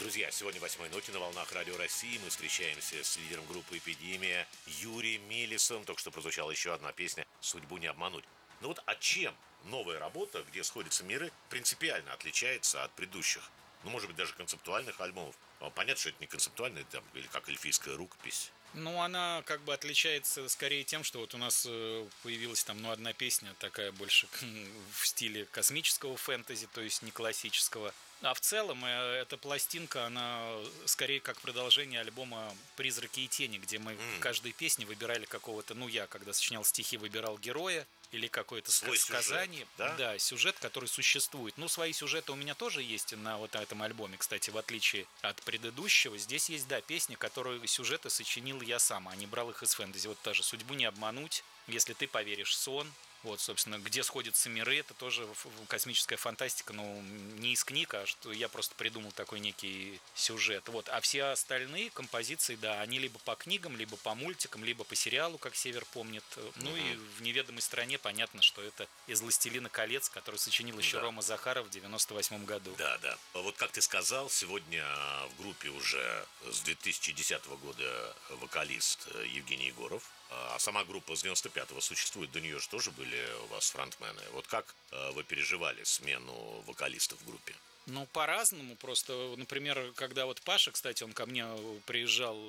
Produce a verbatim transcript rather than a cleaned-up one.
Друзья, сегодня восьмой ноте на волнах Радио России. Мы встречаемся с лидером группы «Эпидемия» Юрием Мелисом. Только что прозвучала еще одна песня «Судьбу не обмануть». Ну вот, а чем новая работа, где сходятся миры, принципиально отличается от предыдущих? Ну, может быть, даже концептуальных альбомов. Понятно, что это не концептуальный, там, или как эльфийская рукопись. Ну, она как бы отличается скорее тем, что вот у нас появилась там, ну, одна песня такая больше в стиле космического фэнтези, то есть не классического. А в целом эта пластинка, она скорее как продолжение альбома «Призраки и тени», где мы mm. в каждой песне выбирали какого-то, ну, я, когда сочинял стихи, выбирал героя или какое-то свой сказание. Сюжет, да? Да, сюжет, который существует. Ну, свои сюжеты у меня тоже есть на вот этом альбоме, кстати, в отличие от предыдущего. Здесь есть, да, песни, которые сюжеты сочинил я сам, а не брал их из фэнтези. Вот та же «Судьбу не обмануть», «Если ты поверишь, сон». Вот, собственно, где сходятся миры, это тоже космическая фантастика, но не из книг, а что я просто придумал такой некий сюжет. Вот. А все остальные композиции, да, они либо по книгам, либо по мультикам, либо по сериалу, как Север помнит. Ну mm-hmm. и в «Неведомой стране» понятно, что это из «Властелина колец», который сочинил еще да. Рома Захаров в девяносто восьмом году. Да, да. Вот как ты сказал, сегодня в группе уже с две тысячи десятого года вокалист Евгений Егоров. А сама группа с девяносто пятого существует, до нее же тоже были у вас фронтмены. Вот как вы переживали смену вокалистов в группе? Ну, по-разному. Просто, например, когда вот Паша, кстати, он ко мне приезжал